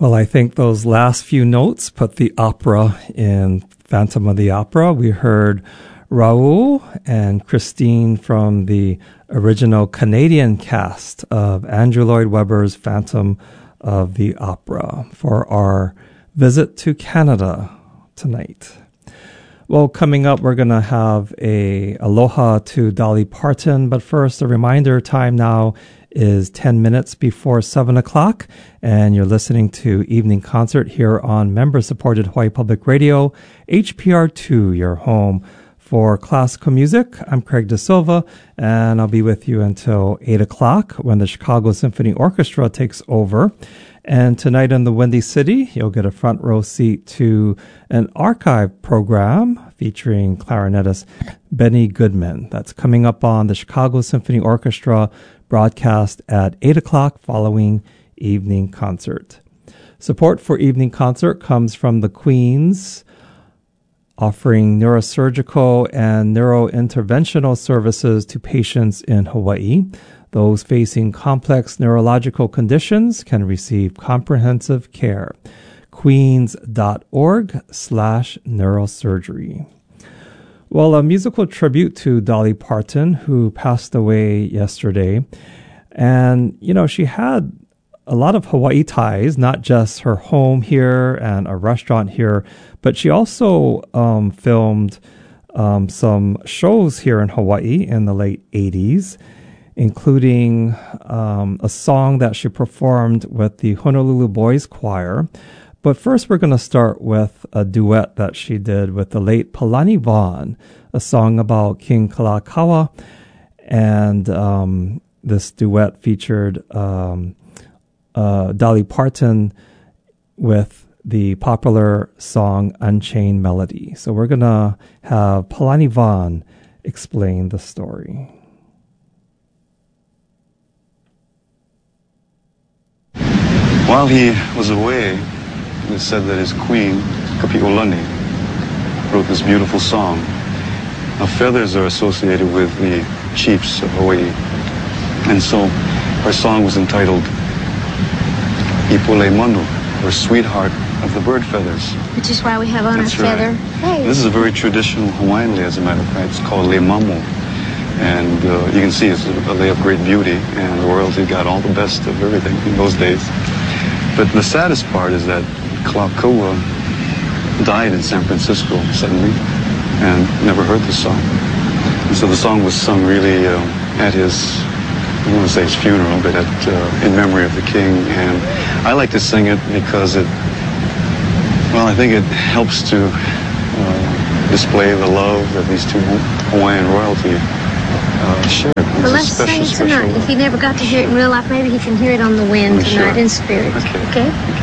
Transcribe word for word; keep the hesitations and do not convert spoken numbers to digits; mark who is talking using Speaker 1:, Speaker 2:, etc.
Speaker 1: Well, I think those last few notes put the opera in Phantom of the Opera. We heard Raoul and Christine from the original Canadian cast of Andrew Lloyd Webber's Phantom of the Opera for our visit to Canada tonight. Well, coming up, we're going to have a aloha to Dolly Parton, but first, a reminder, time now is ten minutes before seven o'clock, and you're listening to Evening Concert here on member-supported Hawaii Public Radio, H P R two, your home for classical music. I'm Craig De Silva, and I'll be with you until eight o'clock when the Chicago Symphony Orchestra takes over. And tonight in the Windy City, you'll get a front row seat to an archive program featuring clarinetist Benny Goodman. That's coming up on the Chicago Symphony Orchestra broadcast at eight o'clock following Evening Concert. Support for Evening Concert comes from the Queens, offering neurosurgical and neurointerventional services to patients in Hawaii. Those facing complex neurological conditions can receive comprehensive care. Queens.org slash neurosurgery. Well, a musical tribute to Dolly Parton, who passed away yesterday. And, you know, she had a lot of Hawaii ties, not just her home here and a restaurant here, but she also um, filmed um, some shows here in Hawaii in the late eighties, including um, a song that she performed with the Honolulu Boys Choir. But first, we're going to start with a duet that she did with the late Palani Vaughn, a song about King Kalakaua. And um, this duet featured um, uh, Dolly Parton with the popular song Unchained Melody. So we're going to have Palani Vaughn explain the story.
Speaker 2: While he was away, it is said that his queen, Kapi'olani, wrote this beautiful song. Now, feathers are associated with the chiefs of Hawaii. And so her song was entitled Ipule Manu, or Sweetheart of the Bird Feathers.
Speaker 3: Which is why we have on
Speaker 2: That's
Speaker 3: our
Speaker 2: right.
Speaker 3: feather. Hey.
Speaker 2: This is a very traditional Hawaiian lei, as a matter of fact. It's called Le Mamo. And uh, you can see it's a lei of great beauty, and the royalty got all the best of everything in those days. But the saddest part is that Kalakaua died in San Francisco suddenly and never heard the song. And so the song was sung really uh, at his, I don't want to say his funeral, but at, uh, in memory of the king. And I like to sing it because it, well, I think it helps to uh, display the love that these two Hawaiian royalty uh, shared. It's
Speaker 3: Well, let's sing it tonight. If he never got to hear it in real life, maybe he can hear it on the wind
Speaker 2: Oh,
Speaker 3: tonight
Speaker 2: sure.
Speaker 3: in spirit.
Speaker 2: Okay.
Speaker 3: Okay?